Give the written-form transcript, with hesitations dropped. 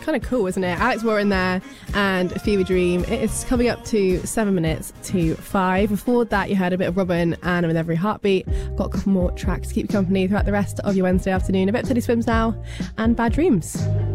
kind of cool, isn't it? Alex Warren there and Fever Dream. It is coming up to 7 minutes to 5. Before that, you heard a bit of Robin and With Every Heartbeat. Got a couple more tracks to keep you company throughout the rest of your Wednesday afternoon. A bit of Teddy Swims now and Bad Dreams.